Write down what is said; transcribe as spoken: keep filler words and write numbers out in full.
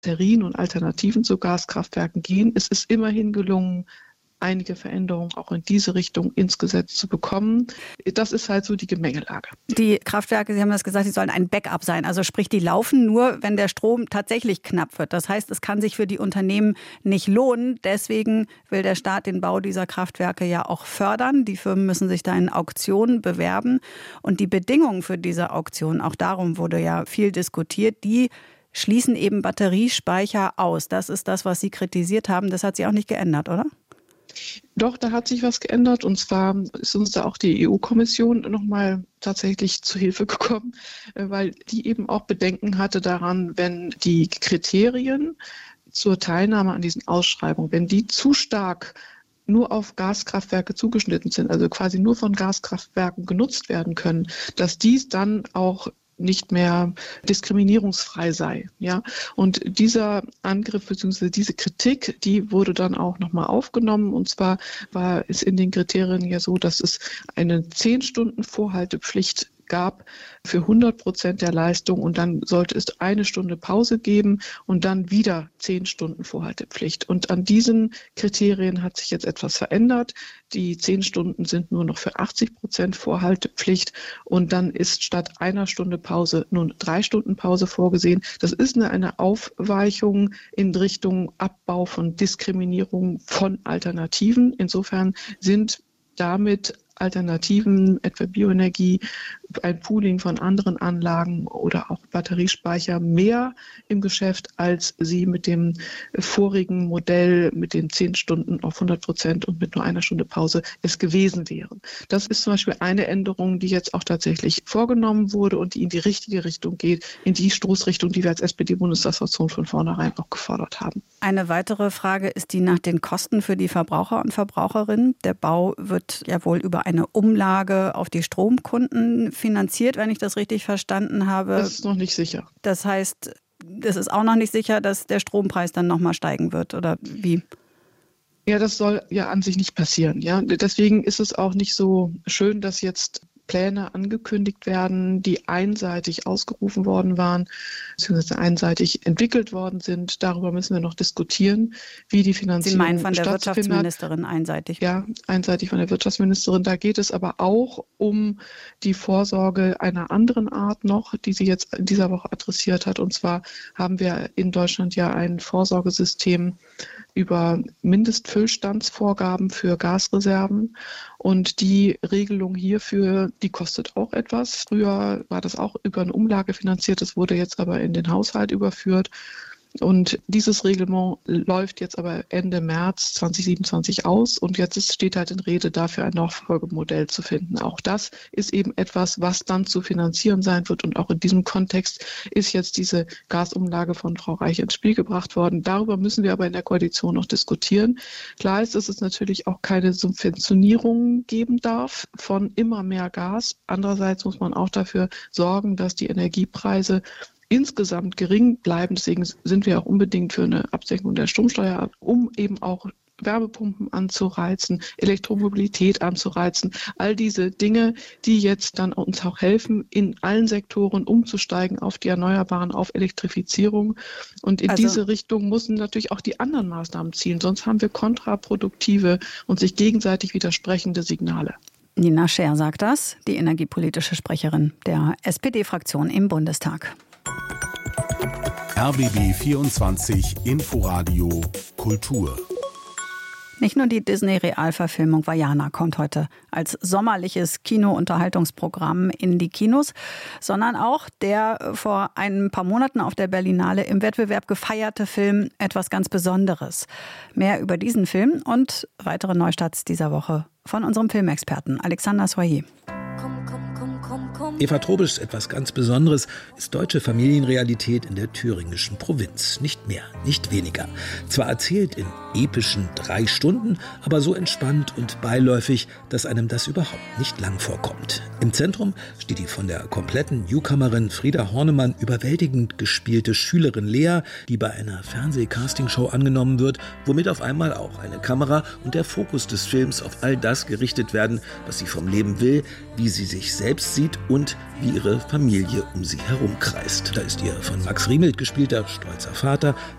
Batterien und Alternativen zu Gaskraftwerken gehen. Es ist immerhin gelungen, einige Veränderungen auch in diese Richtung ins Gesetz zu bekommen. Das ist halt so die Gemengelage. Die Kraftwerke, Sie haben das gesagt, die sollen ein Backup sein. Also sprich, die laufen nur, wenn der Strom tatsächlich knapp wird. Das heißt, es kann sich für die Unternehmen nicht lohnen. Deswegen will der Staat den Bau dieser Kraftwerke ja auch fördern. Die Firmen müssen sich da in Auktionen bewerben. Und die Bedingungen für diese Auktionen, auch darum wurde ja viel diskutiert, die schließen eben Batteriespeicher aus. Das ist das, was Sie kritisiert haben. Das hat sich auch nicht geändert, oder? Doch, da hat sich was geändert, und zwar ist uns da auch die E U-Kommission nochmal tatsächlich zu Hilfe gekommen, weil die eben auch Bedenken hatte daran, wenn die Kriterien zur Teilnahme an diesen Ausschreibungen, wenn die zu stark nur auf Gaskraftwerke zugeschnitten sind, also quasi nur von Gaskraftwerken genutzt werden können, dass dies dann auch nicht mehr diskriminierungsfrei sei. Ja? Und dieser Angriff bzw. diese Kritik, die wurde dann auch nochmal aufgenommen. Und zwar war es in den Kriterien ja so, dass es eine zehn Stunden Vorhaltepflicht gab für hundert Prozent der Leistung, und dann sollte es eine Stunde Pause geben und dann wieder zehn Stunden Vorhaltepflicht. Und an diesen Kriterien hat sich jetzt etwas verändert. Die zehn Stunden sind nur noch für achtzig Prozent Vorhaltepflicht, und dann ist statt einer Stunde Pause nun drei Stunden Pause vorgesehen. Das ist eine, eine Aufweichung in Richtung Abbau von Diskriminierung von Alternativen. Insofern sind damit Alternativen, etwa Bioenergie, ein Pooling von anderen Anlagen oder auch Batteriespeicher mehr im Geschäft, als sie mit dem vorigen Modell mit den zehn Stunden auf hundert Prozent und mit nur einer Stunde Pause es gewesen wären. Das ist zum Beispiel eine Änderung, die jetzt auch tatsächlich vorgenommen wurde und die in die richtige Richtung geht, in die Stoßrichtung, die wir als S P D-Bundestagsfraktion von vornherein auch gefordert haben. Eine weitere Frage ist die nach den Kosten für die Verbraucher und Verbraucherinnen. Der Bau wird ja wohl über eine Umlage auf die Stromkunden finanziert, wenn ich das richtig verstanden habe. Das ist noch nicht sicher. Das heißt, es ist auch noch nicht sicher, dass der Strompreis dann nochmal steigen wird, oder wie? Ja, das soll ja an sich nicht passieren. Ja, deswegen ist es auch nicht so schön, dass jetzt Pläne angekündigt werden, die einseitig ausgerufen worden waren, beziehungsweise einseitig entwickelt worden sind. Darüber müssen wir noch diskutieren, wie die Finanzierung Sie meinen von der stattfindet. Wirtschaftsministerin einseitig? Ja, einseitig von der Wirtschaftsministerin. Da geht es aber auch um die Vorsorge einer anderen Art noch, die sie jetzt in dieser Woche adressiert hat. Und zwar haben wir in Deutschland ja ein Vorsorgesystem über Mindestfüllstandsvorgaben für Gasreserven. Und die Regelung hierfür, die kostet auch etwas. Früher war das auch über eine Umlage finanziert, das wurde jetzt aber in den Haushalt überführt. Und dieses Reglement läuft jetzt aber Ende März zwanzig siebenundzwanzig aus, und jetzt ist, steht halt in Rede, dafür ein Nachfolgemodell zu finden. Auch das ist eben etwas, was dann zu finanzieren sein wird, und auch in diesem Kontext ist jetzt diese Gasumlage von Frau Reich ins Spiel gebracht worden. Darüber müssen wir aber in der Koalition noch diskutieren. Klar ist, dass es natürlich auch keine Subventionierung geben darf von immer mehr Gas. Andererseits muss man auch dafür sorgen, dass die Energiepreise insgesamt gering bleiben. Deswegen sind wir auch unbedingt für eine Absenkung der Stromsteuer, um eben auch Wärmepumpen anzureizen, Elektromobilität anzureizen. All diese Dinge, die jetzt dann uns auch helfen, in allen Sektoren umzusteigen auf die Erneuerbaren, auf Elektrifizierung. Und in also, diese Richtung müssen natürlich auch die anderen Maßnahmen zielen. Sonst haben wir kontraproduktive und sich gegenseitig widersprechende Signale. Nina Scher sagt das, die energiepolitische Sprecherin der S P D-Fraktion im Bundestag. R B B vierundzwanzig Inforadio Kultur. Nicht nur die Disney-Realverfilmung Vaiana kommt heute als sommerliches Kino-Unterhaltungsprogramm in die Kinos, sondern auch der vor ein paar Monaten auf der Berlinale im Wettbewerb gefeierte Film Etwas ganz Besonderes. Mehr über diesen Film und weitere Neustarts dieser Woche von unserem Filmexperten Alexander Soyer. Eva Trobischs Etwas ganz Besonderes ist deutsche Familienrealität in der thüringischen Provinz. Nicht mehr, nicht weniger. Zwar erzählt in epischen drei Stunden, aber so entspannt und beiläufig, dass einem das überhaupt nicht lang vorkommt. Im Zentrum steht die von der kompletten Newcomerin Frieda Hornemann überwältigend gespielte Schülerin Lea, die bei einer Fernseh-Castingshow angenommen wird, womit auf einmal auch eine Kamera und der Fokus des Films auf all das gerichtet werden, was sie vom Leben will, wie sie sich selbst sieht und wie ihre Familie um sie herum kreist. Da ist ihr von Max Riemelt gespielter stolzer Vater,